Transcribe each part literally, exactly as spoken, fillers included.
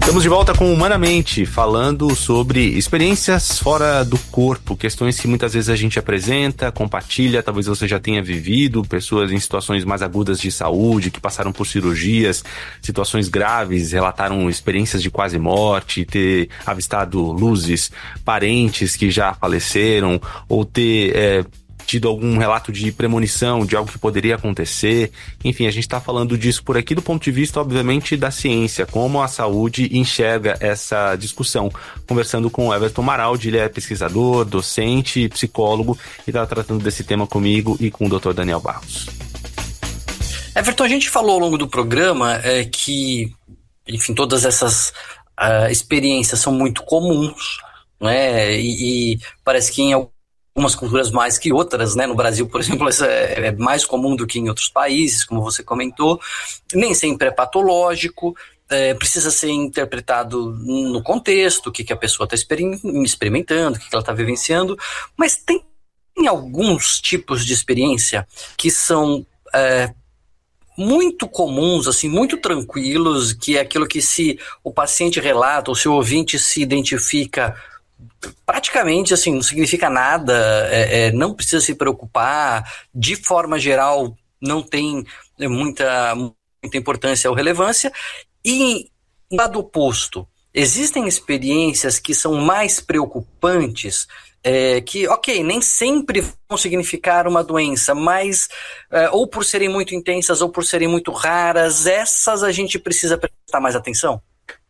Estamos de volta com Humanamente, falando sobre experiências fora do corpo, questões que muitas vezes a gente apresenta, compartilha, talvez você já tenha vivido, pessoas em situações mais agudas de saúde, que passaram por cirurgias, situações graves, relataram experiências de quase morte, ter avistado luzes, parentes que já faleceram, ou ter... É, tido algum relato de premonição, de algo que poderia acontecer. Enfim, a gente está falando disso por aqui do ponto de vista, obviamente, da ciência, como a saúde enxerga essa discussão. Conversando com o Everton Maraldi, ele é pesquisador, docente, psicólogo, e está tratando desse tema comigo e com o doutor Daniel Barros. Everton, a gente falou ao longo do programa é, que, enfim, todas essas uh, experiências são muito comuns, né? E, e parece que em algum algumas culturas mais que outras, né? No Brasil, por exemplo, isso é, é mais comum do que em outros países, como você comentou. Nem sempre é patológico, é, precisa ser interpretado no contexto, o que, que a pessoa está experimentando, o que, que ela está vivenciando, mas tem alguns tipos de experiência que são é, muito comuns, assim, muito tranquilos, que é aquilo que se o paciente relata, ou se o ouvinte se identifica, praticamente assim, não significa nada, é, é, não precisa se preocupar, de forma geral não tem muita, muita importância ou relevância. E no lado oposto, existem experiências que são mais preocupantes, é, que, ok, nem sempre vão significar uma doença, mas é, ou por serem muito intensas ou por serem muito raras, essas a gente precisa prestar mais atenção?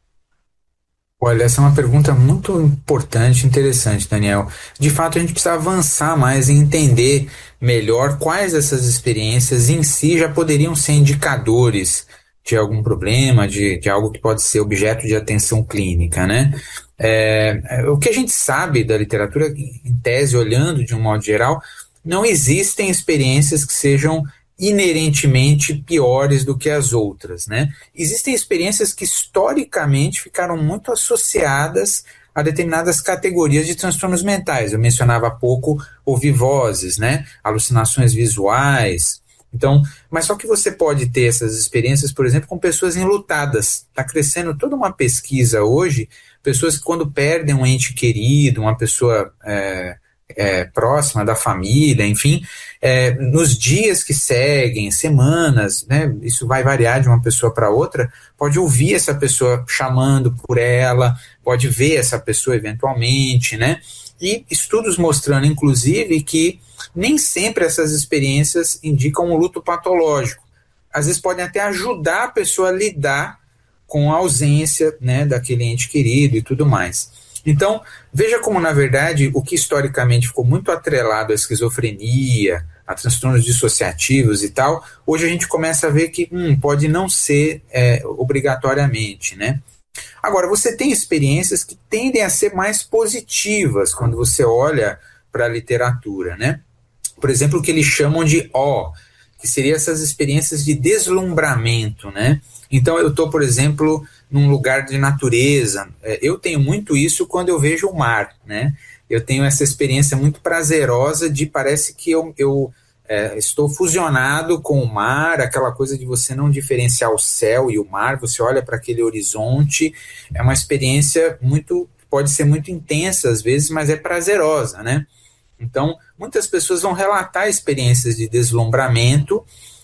Olha, essa é uma pergunta muito importante, interessante, Daniel. De fato, a gente precisa avançar mais e entender melhor quais dessas experiências em si já poderiam ser indicadores de algum problema, de, de algo que pode ser objeto de atenção clínica, né? É, o que a gente sabe da literatura, em tese, olhando de um modo geral, não existem experiências que sejam inerentemente piores do que as outras, né? Existem experiências que historicamente ficaram muito associadas a determinadas categorias de transtornos mentais. Eu mencionava há pouco ouvir vozes, né? Alucinações visuais. Então, mas só que você pode ter essas experiências, por exemplo, com pessoas enlutadas. Está crescendo toda uma pesquisa hoje, pessoas que quando perdem um ente querido, uma pessoa é, é, próxima da família, enfim, é, nos dias que seguem, semanas, né, isso vai variar de uma pessoa para outra, pode ouvir essa pessoa chamando por ela, pode ver essa pessoa eventualmente, né? E estudos mostrando, inclusive, que nem sempre essas experiências indicam um luto patológico. Às vezes podem até ajudar a pessoa a lidar com a ausência, né, daquele ente querido e tudo mais. Então, veja como, na verdade, o que historicamente ficou muito atrelado à esquizofrenia, a transtornos dissociativos e tal, hoje a gente começa a ver que hum, pode não ser é, obrigatoriamente, né? Agora, você tem experiências que tendem a ser mais positivas quando você olha para a literatura, né? Por exemplo, o que eles chamam de O, que seriam essas experiências de deslumbramento, né? Então, eu estou, por exemplo, num lugar de natureza. Eu tenho muito isso quando eu vejo o mar, né? Eu tenho essa experiência muito prazerosa de parece que eu, eu é, estou fusionado com o mar, aquela coisa de você não diferenciar o céu e o mar, você olha para aquele horizonte, é uma experiência muito, pode ser muito intensa às vezes, mas é prazerosa, né? Então, muitas pessoas vão relatar experiências de deslumbramento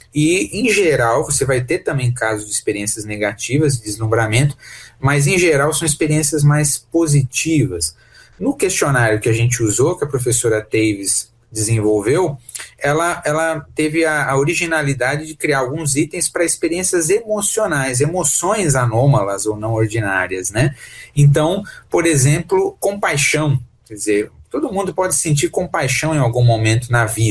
e, em geral, você vai ter também casos de experiências negativas de deslumbramento, mas, em geral, são experiências mais positivas. No questionário que a gente usou, que a professora Taves desenvolveu, ela, ela teve a, a originalidade de criar alguns itens para experiências emocionais, emoções anômalas ou não ordinárias, né? Então, por exemplo, compaixão, quer dizer, todo mundo pode sentir compaixão em algum momento na vida.